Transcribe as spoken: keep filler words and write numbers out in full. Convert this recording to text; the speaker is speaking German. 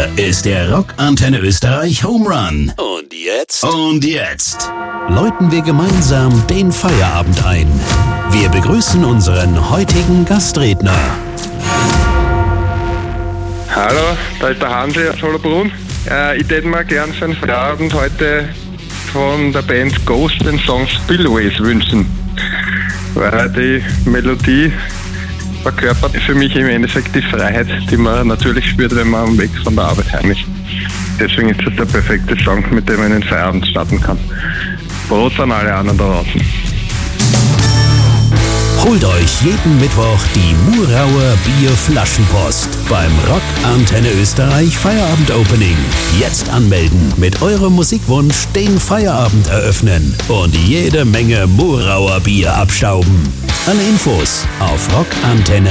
Hier ist der Rock Antenne Österreich Home Run. Und jetzt? Und jetzt läuten wir gemeinsam den Feierabend ein. Wir begrüßen unseren heutigen Gastredner. Hallo, da ist der Hansi aus Hollerbrunn. Äh, ich hätte mir gern für den Feierabend heute von der Band Ghost den Song Spillways wünschen. Weil die Melodie verkörpert für mich im Endeffekt die Freiheit, die man natürlich spürt, wenn man am Weg von der Arbeit heim ist. Deswegen ist es der perfekte Song, mit dem man in den Feierabend starten kann. Prost an alle anderen da draußen. Holt euch jeden Mittwoch die Murauer Bierflaschenpost beim Rock Antenne Österreich Feierabend Opening. Jetzt anmelden, mit eurem Musikwunsch den Feierabend eröffnen und jede Menge Murauer Bier abstauben. Alle Infos auf rockantenne